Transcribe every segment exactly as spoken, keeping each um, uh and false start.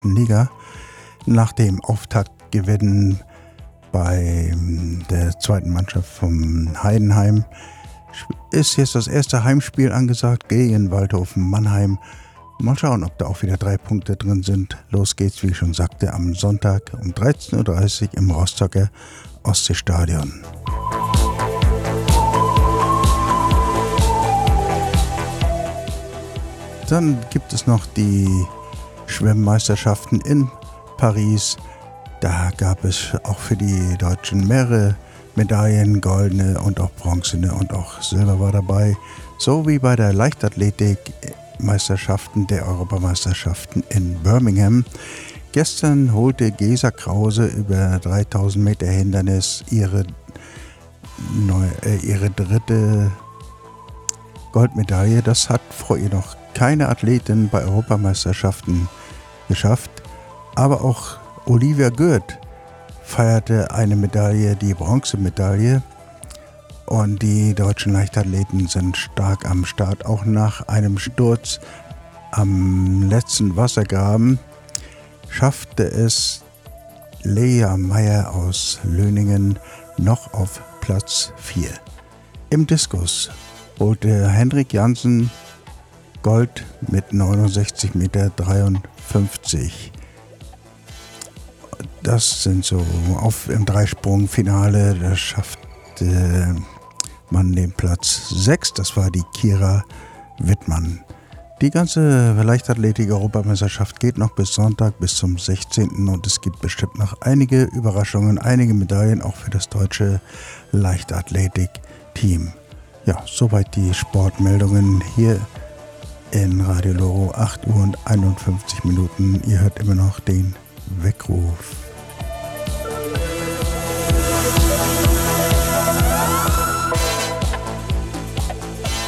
Liga. Nach dem Auftaktgewinn bei der zweiten Mannschaft vom Heidenheim ist jetzt das erste Heimspiel angesagt gegen Waldhofen Mannheim. Mal schauen, ob da auch wieder drei Punkte drin sind. Los geht's, wie ich schon sagte, am Sonntag um dreizehn Uhr dreißig im Rostocker Ostseestadion. Dann gibt es noch die Schwimmmeisterschaften in Paris. Da gab es auch für die Deutschen mehrere Medaillen, goldene und auch bronzene und auch Silber war dabei. So wie bei der Leichtathletik-Meisterschaften der Europameisterschaften in Birmingham. Gestern holte Gesa Krause über dreitausend Meter Hindernis ihre, neu, äh, ihre dritte Goldmedaille. Das hat vor ihr noch keine Athletin bei Europameisterschaften geschafft. Aber auch Olivia Gürt feierte eine Medaille, die Bronzemedaille. Und die deutschen Leichtathleten sind stark am Start. Auch nach einem Sturz am letzten Wassergraben schaffte es Lea Meyer aus Löningen noch auf Platz vier. Im Diskus holte Hendrik Jansen Gold mit neunundsechzig Komma dreiundfünfzig Meter. Das sind so auf im Dreisprung-Finale, da schaffte man den Platz sechs, das war die Kira Wittmann. Die ganze Leichtathletik-Europameisterschaft geht noch bis Sonntag, bis zum sechzehnten und es gibt bestimmt noch einige Überraschungen, einige Medaillen auch für das deutsche Leichtathletik-Team. Ja, soweit die Sportmeldungen hier in Radio Loro, acht Uhr und einundfünfzig Minuten. Ihr hört immer noch den Weckruf.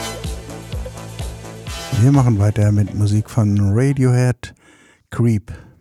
Wir machen weiter mit Musik von Radiohead, Creep.